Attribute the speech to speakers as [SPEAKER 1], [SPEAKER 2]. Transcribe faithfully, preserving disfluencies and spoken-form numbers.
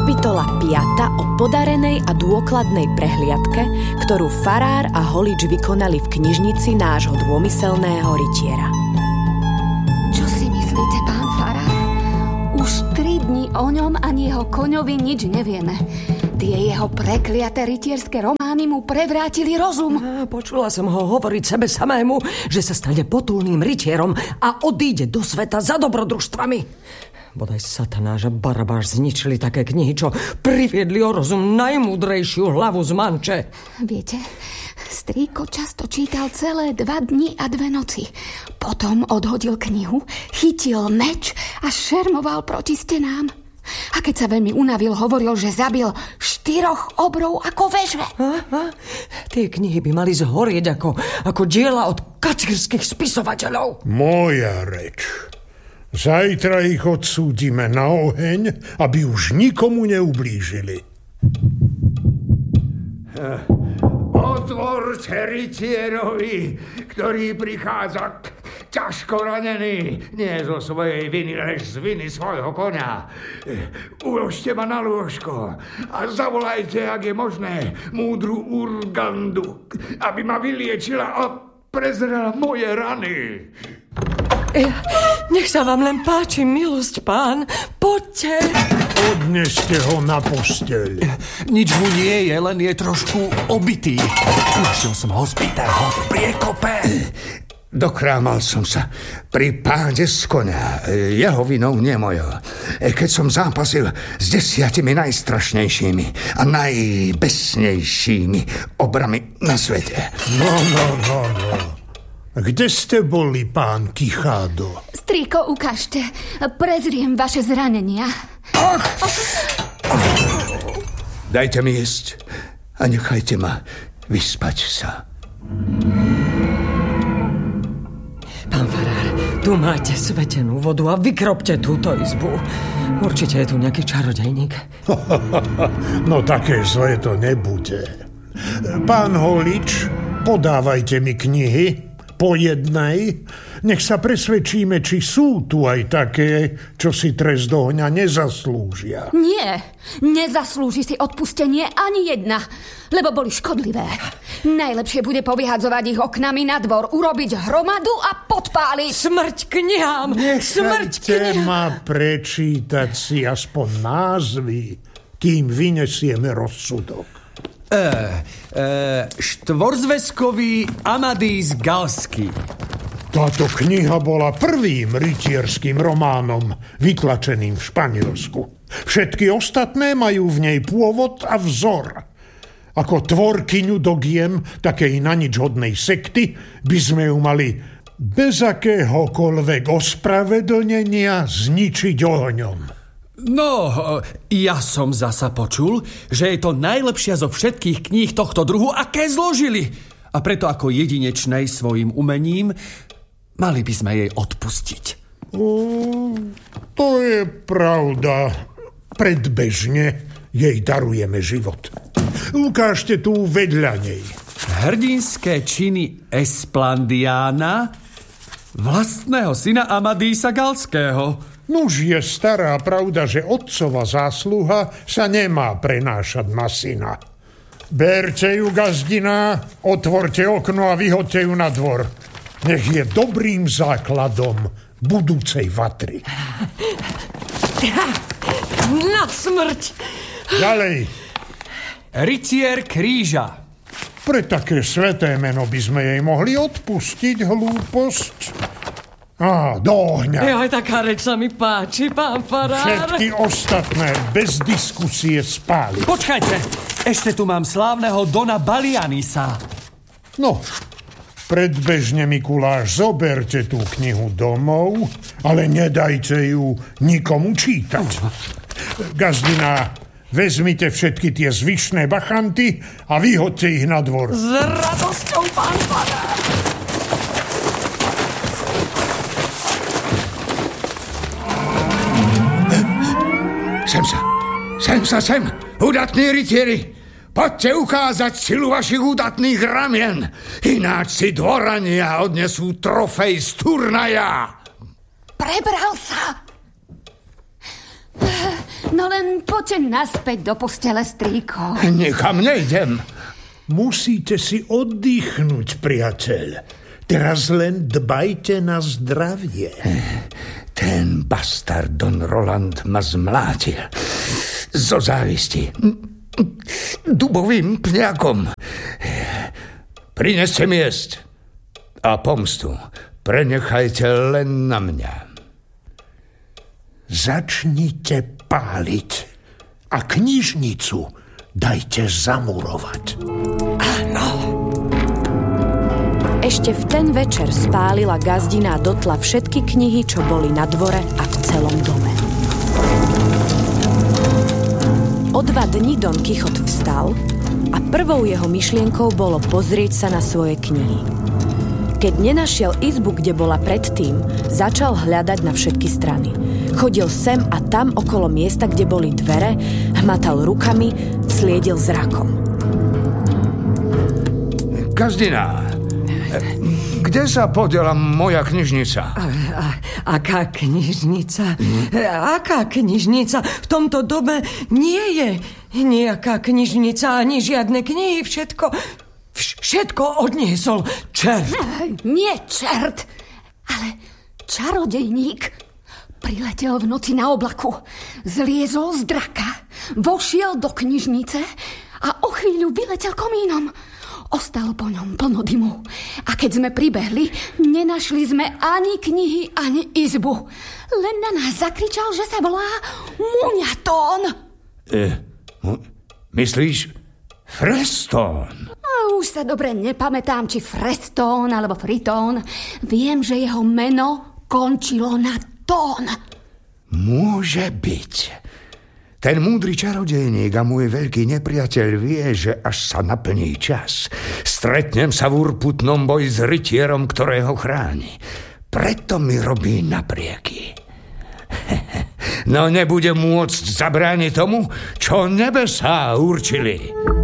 [SPEAKER 1] Kapitola piata o podarenej a dôkladnej prehliadke, ktorú farár a holič vykonali v knižnici nášho dômyselného rytiera.
[SPEAKER 2] Čo si myslíte, pán farár? Už tri dni o ňom ani jeho koňovi nič nevieme. Tie jeho prekliaté rytierské romány mu prevrátili rozum.
[SPEAKER 3] Počula som ho hovoriť sebe samému, že sa stane potulným rytierom a odíde do sveta za dobrodružstvami. Bodaj Satanáš a Barabáš zničili také knihy, čo priviedli o rozum najmúdrejšiu hlavu z Manče.
[SPEAKER 2] Viete, strýko často čítal celé dva dni a dve noci. Potom odhodil knihu, chytil meč a šermoval proti stenám. A keď sa veľmi unavil, hovoril, že zabil štyroch obrov ako vežve.
[SPEAKER 3] Aha, tie knihy by mali zhorieť ako, ako diela od kačírskych spisovateľov.
[SPEAKER 4] Moja reč. Zajtra ich odsúdime na oheň, aby už nikomu neublížili.
[SPEAKER 5] Otvorte rytierovi, ktorý prichádza ťažko ranený, nie zo svojej viny, lež z viny svojho koňa. Uložte ma na lôžko a zavolajte, ak je možné, múdru Urgandu, aby ma vyliečila a prezrela moje rany.
[SPEAKER 3] Ja, nech sa vám len páči, milosť, pán. Poďte.
[SPEAKER 4] Odneste ho na posteľ.
[SPEAKER 6] Nič mu nie je, len je trošku obitý. Našiel som ho zbitého v priekope.
[SPEAKER 5] Dokrámal som sa pri páde z koňa. Jeho vinou, nie mojou. Keď som zápasil s desiatimi najstrašnejšími a najbesnejšími obrami na svete.
[SPEAKER 4] No, no, no, no. Kde ste boli, pán Kichádo?
[SPEAKER 2] Strýko, ukážte. Prezriem vaše zranenia.
[SPEAKER 5] Ach! Dajte mi jesť a nechajte ma vyspať sa.
[SPEAKER 3] Pán farár, tu máte svetenú vodu a vykropte túto izbu. Určite je tu nejaký čarodejník.
[SPEAKER 4] No také zlé to nebude. Pán holič, podávajte mi knihy. Po jednej, nech sa presvedčíme, či sú tu aj také, čo si trest ohňa nezaslúžia.
[SPEAKER 2] Nie, nezaslúži si odpustenie ani jedna, lebo boli škodlivé. Najlepšie bude povyhadzovať ich oknami na dvor, urobiť hromadu a podpáliť.
[SPEAKER 3] Smrť knihám! Smrť knihám!
[SPEAKER 4] Nechajte ma prečítať si aspoň názvy, kým vynesieme rozsudok.
[SPEAKER 6] E, e, štvorzväzkový Amadís Galský.
[SPEAKER 4] Táto kniha bola prvým rytierským románom vytlačeným v Španielsku. Všetky ostatné majú v nej pôvod a vzor. Ako tvorkyňu dogiem takej naničhodnej sekty by sme ju mali bez akéhokoľvek ospravedlnenia zničiť ohňom.
[SPEAKER 6] No, ja som zasa počul, že je to najlepšia zo všetkých kníh tohto druhu, aké zložili. A preto ako jedinečnej svojim umením mali by sme jej odpustiť.
[SPEAKER 4] O, to je pravda. Predbežne jej darujeme život. Ukážte tu vedľa nej.
[SPEAKER 6] Hrdinské činy Esplandiána, vlastného syna Amadísa Galského.
[SPEAKER 4] Nuž je stará pravda, že otcova zásluha sa nemá prenášať na syna. Berte ju, gazdina, otvorte okno a vyhoďte ju na dvor. Nech je dobrým základom budúcej vatry.
[SPEAKER 3] Na smrť!
[SPEAKER 4] Ďalej.
[SPEAKER 6] Rytier kríža.
[SPEAKER 4] Pre také sveté meno by sme jej mohli odpustiť hlúposť. Á, do ohňa.
[SPEAKER 3] Joj, taká reč sa mi páči, pán farár.
[SPEAKER 4] Všetky ostatné bez diskusie spáli.
[SPEAKER 6] Počkajte, ešte tu mám slávneho Dona Balianisa.
[SPEAKER 4] No, predbežne, Mikuláš, zoberte tú knihu domov, ale nedajte ju nikomu čítať. Gazdina, vezmite všetky tie zvyšné bachanty a vyhoďte ich na dvor.
[SPEAKER 3] S radosťou, pán farár.
[SPEAKER 5] Sem sa, sem sa, sem, udatní rytieri. Poďte ukázať silu vašich udatných ramien, ináč si dvorania odnesú trofej z turnaja.
[SPEAKER 2] Prebral sa. No len poďte naspäť do postele, strýko.
[SPEAKER 5] Nikam nejdem.
[SPEAKER 4] Musíte si oddychnúť, priateľ. Teraz len dbajte na zdravie.
[SPEAKER 5] Ten bastard Don Roland ma zmlátil. Zo závisti. Dubovým pňakom. Prineste mi jesť. A pomstu prenechajte len na mňa.
[SPEAKER 4] Začnite páliť a knižnicu dajte zamurovať.
[SPEAKER 1] Áno. Ešte v ten večer spálila gazdina a dotla všetky knihy, čo boli na dvore a v celom dome. O dva dni Don Kichot vstal a prvou jeho myšlienkou bolo pozrieť sa na svoje knihy. Keď nenašiel izbu, kde bola predtým, začal hľadať na všetky strany. Chodil sem a tam okolo miesta, kde boli dvere, hmatal rukami, sliedil zrakom.
[SPEAKER 5] Gazdina, kde sa podiela moja knižnica?
[SPEAKER 3] A, a, aká knižnica? Aká knižnica? V tomto dobe nie je nejaká knižnica, ani žiadne knihy, všetko... Všetko odniesol čert.
[SPEAKER 2] Nie čert, ale čarodejník. Priletel v noci na oblaku, zliezol z draka, vošiel do knižnice a o chvíľu vyletel komínom. Ostalo po ňom plno dymu. A keď sme pribehli, nenašli sme ani knihy, ani izbu. Len na nás zakričal, že sa volá Muňatón.
[SPEAKER 5] E, myslíš Freston?
[SPEAKER 2] A už sa dobre nepamätám, či Freston alebo Fritón. Viem, že jeho meno končilo na tón.
[SPEAKER 5] Môže byť. Ten múdry čarodejník a môj veľký nepriateľ vie, že až sa naplní čas, stretnem sa v urputnom boji s rytierom, ktorého chráni. Preto mi robí naprieky. No nebude môcť zabrániť tomu, čo nebesá určili.